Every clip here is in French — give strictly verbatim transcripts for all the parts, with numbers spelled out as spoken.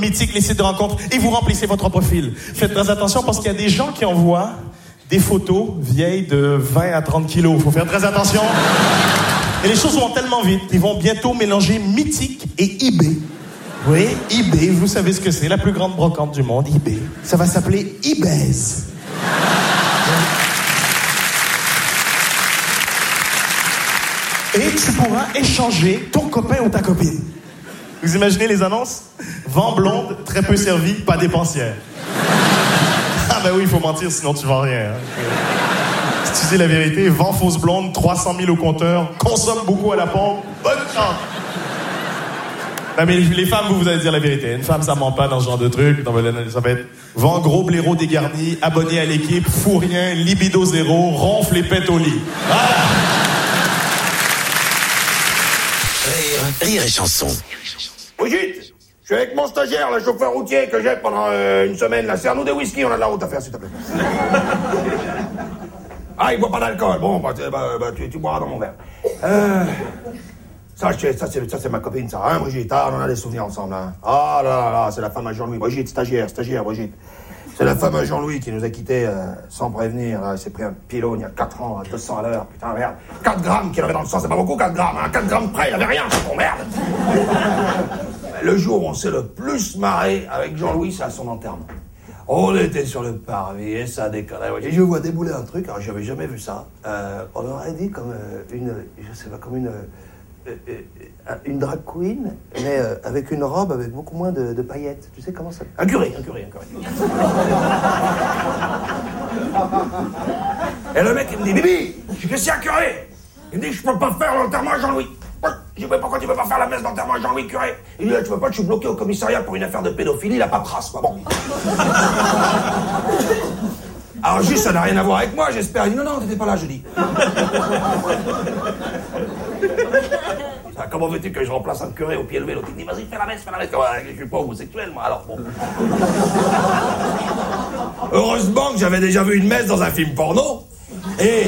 mythiques, les sites de rencontres, et vous remplissez votre profil. Faites très attention parce qu'il y a des gens qui envoient des photos vieilles de vingt à trente kilos. Faut faire très attention. Et les choses vont tellement vite, ils vont bientôt mélanger mythique et eBay. Oui, eBay, vous savez ce que c'est, la plus grande brocante du monde, eBay. Ça va s'appeler eBaise. Et tu pourras échanger ton copain ou ta copine. Vous imaginez les annonces? Vent blonde, très peu servie, pas dépensière. Ah ben oui, il faut mentir, sinon tu vends rien. Hein. Si tu dis la vérité, vent fausse blonde, trois cent mille au compteur, consomme beaucoup à la pompe, bonne chance. Non mais les femmes, vous, vous allez dire la vérité. Une femme, ça ment pas dans ce genre de truc. Non, mais ça va être vent gros blaireau dégarni, abonné à l'équipe, fou rien, libido zéro, ronfle et pète au lit. Voilà. Rire, rire et chanson. Brigitte, je suis avec mon stagiaire, le chauffeur routier que j'ai pendant euh, une semaine. Là, serre-nous des whisky, on a de la route à faire, s'il te plaît. Ah, il boit pas d'alcool. Bon, bah, bah, bah tu, tu boiras dans mon verre. Euh... Ça, je, ça, c'est, ça, c'est ma copine, ça, hein, Brigitte? Ah, on en a des souvenirs ensemble, hein. Ah là là là, c'est la femme à Jean-Louis. Brigitte, stagiaire, stagiaire, Brigitte. C'est la femme à Jean-Louis qui nous a quittés euh, sans prévenir. Là. Il s'est pris un pylône il y a quatre ans, à deux cents à l'heure. Putain, merde. quatre grammes qu'il avait dans le sang, c'est pas beaucoup, quatre grammes. Hein. quatre grammes près, il avait rien, c'est bon, merde. Le jour où on s'est le plus marré avec Jean-Louis, c'est à son enterrement. On était sur le parvis et ça décollait. Et je vois débouler un truc, alors j'avais jamais vu ça. Euh, on aurait dit comme euh, une, je sais pas, comme une... Euh, euh, une drag queen, mais euh, avec une robe avec beaucoup moins de, de paillettes. Tu sais comment ça... Un curé, un curé, un curé. Et le mec, il me dit, Bibi, je suis qu'est-ce qu'il y a, curé? Il me dit, je peux pas faire l'enterrement à Jean-Louis. Je dis, mais pourquoi tu peux pas faire la messe d'enterrement à Jean-Louis, curé? Il me dit, tu peux pas, je suis bloqué au commissariat pour une affaire de pédophilie, la paperasse, quoi. Bon. Alors juste, ça n'a rien à voir avec moi, j'espère. Il dit, non, non, t'étais pas là, je dis. Comment veux-tu que je remplace un curé au pied levé? L'autre il dit, vas-y, fais la messe, fais la messe. Je suis pas homosexuel, moi, alors bon. Heureusement que j'avais déjà vu une messe dans un film porno. Et...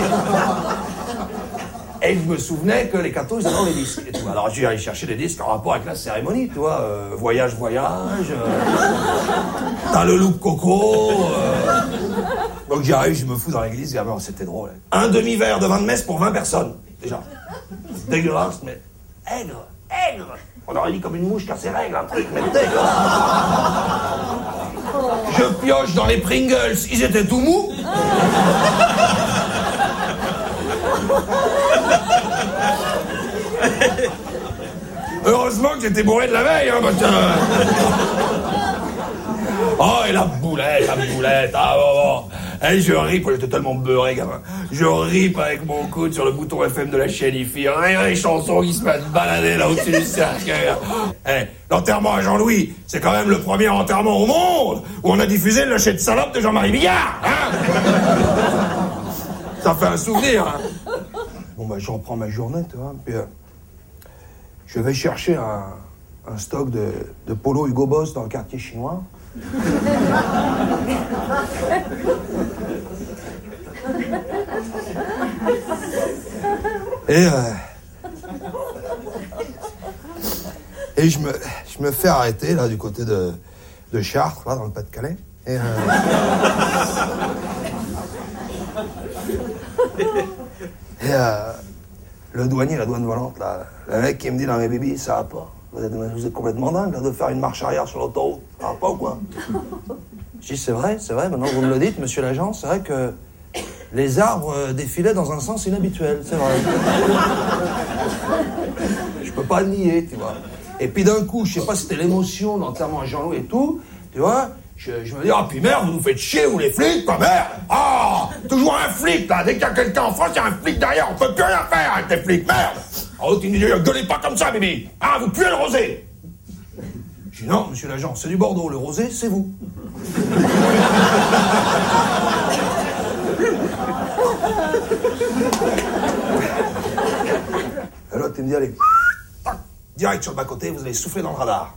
Et je me souvenais que les cathos, ils avaient les disques et tout. Alors j'ai allé chercher des disques en rapport avec la cérémonie, tu vois. Euh, voyage, voyage. Euh, T'as le look coco. Euh... Donc j'y arrive, je me fous dans l'église. Et alors, c'était drôle. Hein. Un demi-verre de vin de messe pour vingt personnes, déjà. Dégueulasse, mais... Aigre, aigre. On aurait dit comme une mouche qui a ses règles, un truc, mais dégueulasse. Je pioche dans les Pringles, ils étaient tout mous. Heureusement que j'étais bourré de la veille, hein, parce que... Oh, et la boulette, la boulette, ah bon, bon. Et je ripe, j'étais tellement beurré, gamin. Je ripe avec mon coude sur le bouton F M de la chaîne I F I. Rien les chansons qui se mettent balader là au-dessus du cercueil. Eh, l'enterrement à Jean-Louis, c'est quand même le premier enterrement au monde où on a diffusé le chèque de salope de Jean-Marie Bigard, hein. Ça fait un souvenir, hein. Bon, bah, je reprends ma journée, tu vois, puis... Euh, je vais chercher un, un stock de, de polo Hugo Boss dans le quartier chinois. Et, euh, et je me, je me fais arrêter, là, du côté de, de Chartres, là, dans le Pas-de-Calais. Et, euh, et euh, le douanier, la douane volante, là, le mec qui me dit, non mais Bibi, ça va pas. Vous êtes, vous êtes complètement dingue, là, de faire une marche arrière sur l'autoroute. Ça va pas ou quoi? Je dis, c'est vrai, c'est vrai, maintenant que vous me le dites, monsieur l'agent, c'est vrai que les arbres euh, défilaient dans un sens inhabituel, c'est vrai. Je peux pas le nier, tu vois. Et puis d'un coup, je sais pas si c'était l'émotion, l'enterrement à Jean-Louis et tout, tu vois, je, je me dis, ah, puis merde, vous nous faites chier, vous les flics, quoi, merde. Ah, toujours un flic, là, dès qu'il y a quelqu'un en France, il y a un flic derrière, on peut plus rien faire avec les flics, merde. Oh, tu me dis, gueulez pas comme ça, Bibi. Ah, vous puez le rosé. Je dis, non, monsieur l'agent, c'est du Bordeaux, le rosé, c'est vous. Et l'autre, il me dit, allez, direct sur le bas-côté, vous allez souffler dans le radar.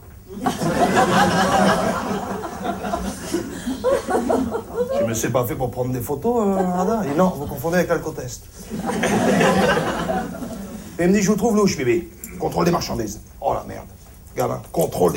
Je me suis pas fait pour prendre des photos, euh, radar. Il dit, non, vous confondez avec l'alcotest. Et il me dit, je vous trouve louche, bébé. Contrôle des marchandises. Oh la merde. Gamin, contrôle des